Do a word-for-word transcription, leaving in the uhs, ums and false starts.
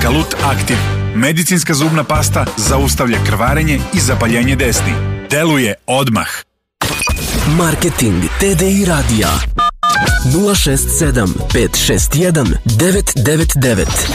Kalut Aktiv. Medicinska zubna pasta zaustavlja krvarenje i zapaljenje desni. Deluje odmah. Marketing T D I radija nula šest sedam pet šest jedan devet devet devet.